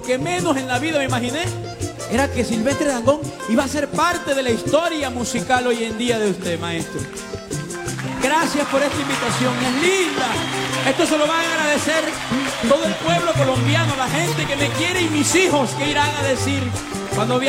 que menos en la vida me imaginé era que Silvestre Dangond iba a ser parte de la historia musical hoy en día de usted, maestro. Gracias por esta invitación, es linda. Esto se lo va a agradecer todo el pueblo colombiano, la gente que me quiere y mis hijos que irán a decir cuando vean